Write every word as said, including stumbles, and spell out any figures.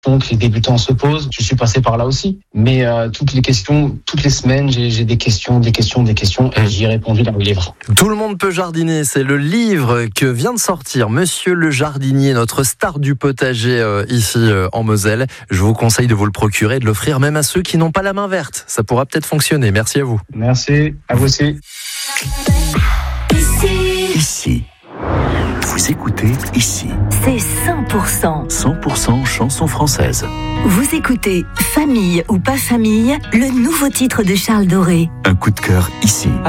Donc les débutants se posent. Je suis passé par là aussi. Mais euh, toutes les questions, toutes les semaines, j'ai, j'ai des questions, des questions, des questions, et j'y ai répondu dans le livre. Tout le monde peut jardiner, c'est le livre que vient de sortir Monsieur le jardinier, notre star du potager euh, ici euh, en Moselle. Je vous conseille de vous le procurer et de l'offrir même à ceux qui n'ont pas la main verte. Ça pourra peut-être fonctionner. Merci à vous. Merci, à vous aussi. Ici. Ici. Vous écoutez Ici. C'est cent pour cent. cent pour cent chansons françaises. Vous écoutez Famille ou pas famille, le nouveau titre de Charles Doré. Un coup de cœur ici.